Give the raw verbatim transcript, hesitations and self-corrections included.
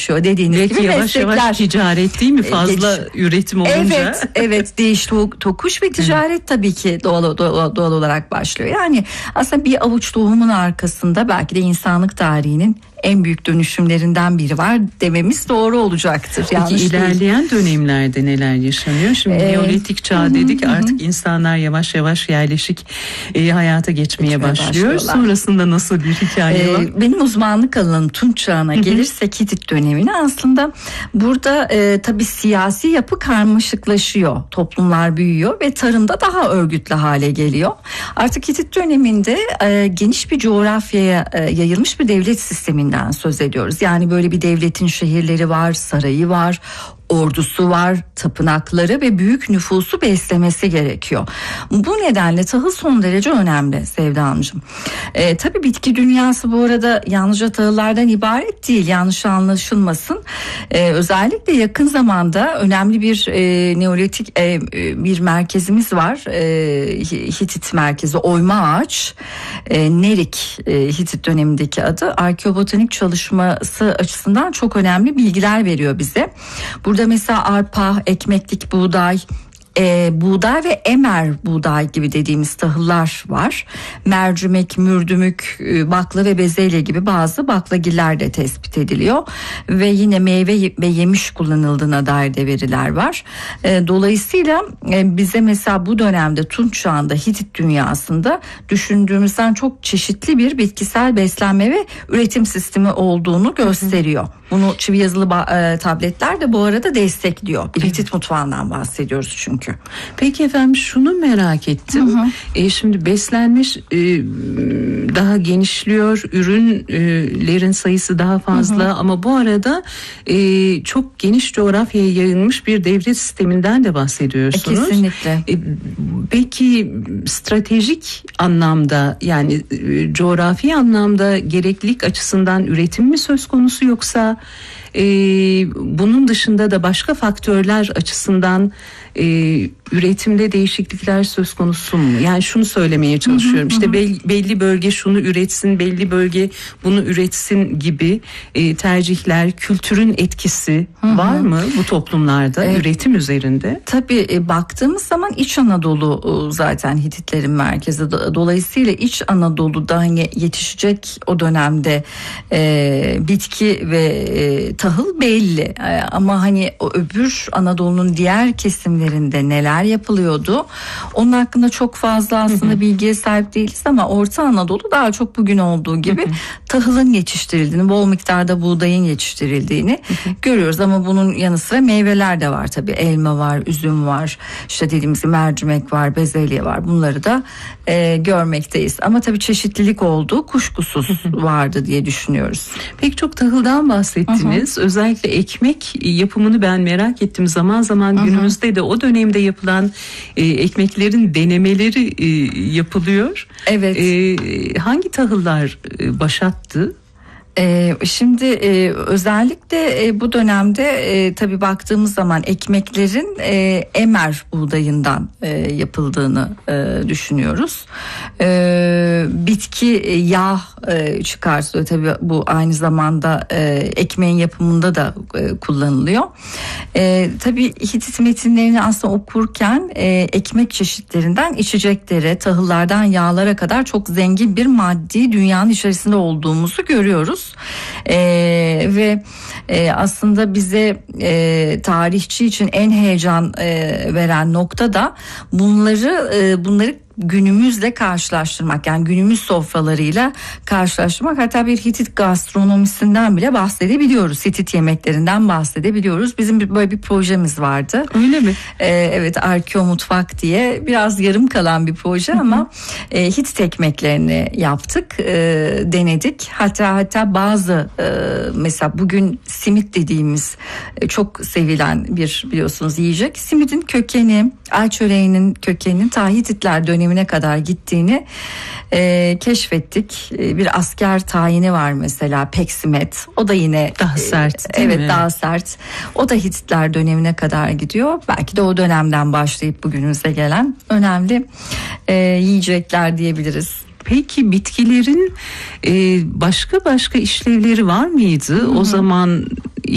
başlıyor dediğiniz Belki gibi yavaş meslekler. yavaş ticaret değil mi? Fazla Geç... üretim olunca. Evet, evet değiş tokuş ve ticaret tabii ki doğal, doğal, doğal olarak başlıyor. Yani aslında bir avuç tohumun arkasında belki de insanlık tarihinin en büyük dönüşümlerinden biri var dememiz doğru olacaktır. Peki yanlış ilerleyen değil. Dönemlerde neler yaşanıyor? Şimdi ee, Neolitik çağ hı, dedik hı. artık insanlar yavaş yavaş yerleşik e, hayata geçmeye Geçmeye başlıyor. Sonrasında nasıl bir hikaye ee, var? Benim uzmanlık alanım Tunç çağına gelirsek Hitit dönemine aslında burada e, tabii siyasi yapı karmaşıklaşıyor. Toplumlar büyüyor ve tarımda daha örgütlü hale geliyor. Artık Hitit döneminde e, geniş bir coğrafyaya e, yayılmış bir devlet sisteminden söz ediyoruz. Yani böyle bir devletin şehirleri var, sarayı var, ordusu var, tapınakları ve büyük nüfusu beslemesi gerekiyor. Bu nedenle tahıl son derece önemli Sevda Hanımcığım. Ee, tabii bitki dünyası bu arada yalnızca tahıllardan ibaret değil, yanlış anlaşılmasın. Ee, özellikle yakın zamanda önemli bir e, neolitik e, bir merkezimiz var. E, Hitit merkezi Oyma Ağaç. E, Nerik e, Hitit dönemindeki adı. Arkeobotanik çalışması açısından çok önemli bilgiler veriyor bize. Burada Burada mesela arpa, ekmeklik buğday, e, buğday ve emer buğday gibi dediğimiz tahıllar var. Mercimek, mürdümük, bakla ve bezelye gibi bazı baklagiller de tespit ediliyor. Ve yine meyve ve yemiş kullanıldığına dair de veriler var. E, dolayısıyla e, bize mesela bu dönemde Tunç çağında Hitit dünyasında düşündüğümüzden çok çeşitli bir bitkisel beslenme ve üretim sistemi olduğunu gösteriyor. Bunu çivi yazılı ba- e, tabletler de bu arada destekliyor. Bir Hitit mutfağından bahsediyoruz çünkü. Peki efendim şunu merak ettim. Hı hı. E, şimdi beslenme e, daha genişliyor, ürünlerin sayısı daha fazla hı hı. ama bu arada e, çok geniş coğrafyaya yayılmış bir devlet sisteminden de bahsediyorsunuz. E, kesinlikle. E, peki stratejik anlamda yani e, coğrafi anlamda gereklilik açısından üretim mi söz konusu yoksa Ee, bunun dışında da başka faktörler açısından e, üretimde değişiklikler söz konusu mu? Yani şunu söylemeye çalışıyorum. Hı hı, işte hı. Belli, belli bölge şunu üretsin, belli bölge bunu üretsin gibi e, tercihler, kültürün etkisi hı hı. var mı bu toplumlarda evet. üretim üzerinde? Tabii e, baktığımız zaman İç Anadolu e, zaten Hititlerin merkezi. Dolayısıyla İç Anadolu'dan yetişecek o dönemde e, bitki ve e, tahıl belli. E, ama hani o öbür Anadolu'nun diğer kesimlerinde neler yapılıyordu? Onun hakkında çok fazla aslında hı hı. bilgiye sahip değiliz ama Orta Anadolu daha çok bugün olduğu gibi hı hı. tahılın yetiştirildiğini, bol miktarda buğdayın yetiştirildiğini hı hı. görüyoruz ama bunun yanı sıra meyveler de var tabii. Elma var, üzüm var, işte dediğimiz gibi mercimek var, bezelye var. Bunları da e, görmekteyiz. Ama tabii çeşitlilik olduğu kuşkusuz hı hı. vardı diye düşünüyoruz. Pek çok tahıldan bahsettiniz. Hı hı. Özellikle ekmek yapımını ben merak ettim. Zaman zaman hı hı. günümüzde de o dönemde yapılan e, ekmeklerin denemeleri e, yapılıyor. Evet. E, hangi tahıllar e, başattı? Ee, şimdi e, özellikle e, bu dönemde e, tabii baktığımız zaman ekmeklerin e, emer buğdayından e, yapıldığını e, düşünüyoruz. E, bitki yağ e, çıkartılıyor tabii bu aynı zamanda e, ekmeğin yapımında da e, kullanılıyor. E, tabii Hitit metinlerini aslında okurken e, ekmek çeşitlerinden içeceklere, tahıllardan yağlara kadar çok zengin bir maddi dünyanın içerisinde olduğumuzu görüyoruz. Ee, ve e, aslında bize e, tarihçi için en heyecan e, veren nokta da bunları e, bunları günümüzle karşılaştırmak, yani günümüz sofralarıyla karşılaştırmak, hatta bir Hitit gastronomisinden bile bahsedebiliyoruz. Hitit yemeklerinden bahsedebiliyoruz. Bizim bir, böyle bir projemiz vardı. Öyle mi? Ee, evet, Arkeo Mutfak diye biraz yarım kalan bir proje ama e, Hitit ekmeklerini yaptık, e, denedik. Hatta hatta bazı e, mesela bugün simit dediğimiz e, çok sevilen bir biliyorsunuz yiyecek. Simitin kökeni, ay çöreğinin kökeninin ta Hititler dönemi ne kadar gittiğini e, keşfettik. E, bir asker tayini var mesela, peksimet. O da yine daha sert, e, değil evet, mi? daha sert. O da Hititler dönemine kadar gidiyor. Belki de o dönemden başlayıp bugünümüze gelen önemli e, yiyecekler diyebiliriz. Peki bitkilerin e, başka başka işlevleri var mıydı? Hı hı. O zaman